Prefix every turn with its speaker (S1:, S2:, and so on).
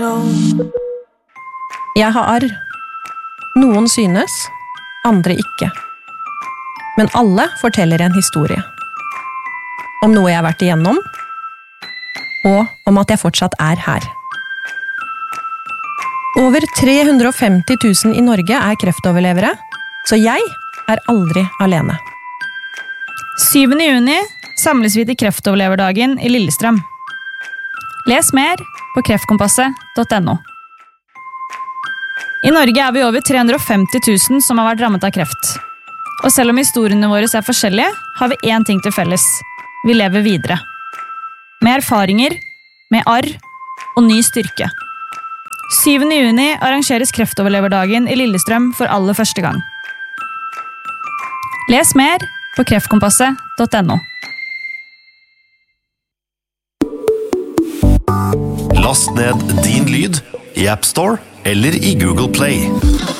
S1: Jeg har arr. Noen synes, andre ikke. Men alle forteller en historie. Om noe jeg har vært igjennom, og om at jeg fortsatt er her. Over 350 000 i Norge er kreftoverlevere, så jeg er aldri alene.
S2: 7. juni samles vi til kreftoverleverdagen i Lillestrøm. Les mer på kreftkompasset.no. I Norge er vi over 350 000 som har vært rammet av kreft. Og selv om historiene våre er forskjellige, har vi én ting til felles. Vi lever videre. Med erfaringer, med arr og ny styrke. 7. juni arrangeres kreftoverleverdagen i Lillestrøm for aller første gang. Les mer på kreftkompasset.no.
S3: Last ned din lyd i App Store eller i Google Play.